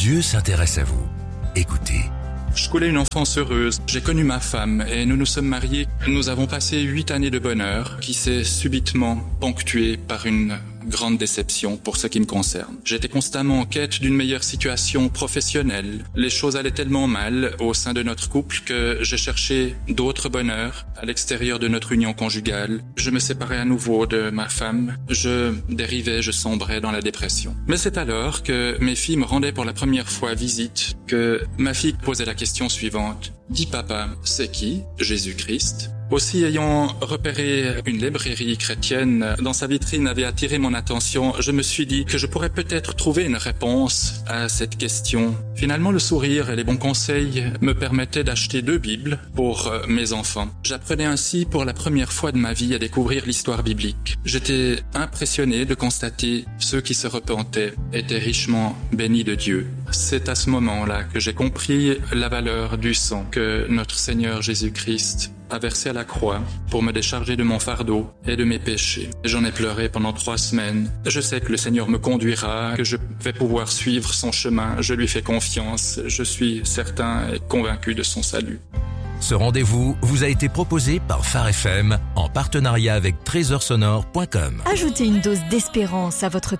Dieu s'intéresse à vous. Écoutez. Je coulais une enfance heureuse. J'ai connu ma femme et nous nous sommes mariés. Nous avons passé 8 années de bonheur qui s'est subitement ponctuée par une grande déception pour ce qui me concerne. J'étais constamment en quête d'une meilleure situation professionnelle. Les choses allaient tellement mal au sein de notre couple que j'ai cherché d'autres bonheurs à l'extérieur de notre union conjugale. Je me séparais à nouveau de ma femme. Je dérivais, je sombrais dans la dépression. Mais c'est alors que mes filles me rendaient pour la première fois visite que ma fille posait la question suivante. « Dis papa, c'est qui Jésus-Christ ?» Aussi, ayant repéré une librairie chrétienne dans sa vitrine avait attiré mon attention, je me suis dit que je pourrais peut-être trouver une réponse à cette question. Finalement, le sourire et les bons conseils me permettaient d'acheter 2 Bibles pour mes enfants. J'apprenais ainsi pour la première fois de ma vie à découvrir l'histoire biblique. J'étais impressionné de constater ceux qui se repentaient étaient richement bénis de Dieu. C'est à ce moment-là que j'ai compris la valeur du sang que notre Seigneur Jésus-Christ a versé à la croix pour me décharger de mon fardeau et de mes péchés. J'en ai pleuré pendant 3 semaines. Je sais que le Seigneur me conduira, que je vais pouvoir suivre son chemin. Je lui fais confiance. Je suis certain et convaincu de son salut. Ce rendez-vous vous a été proposé par Phare FM en partenariat avec trésorsonore.com. Ajoutez une dose d'espérance à votre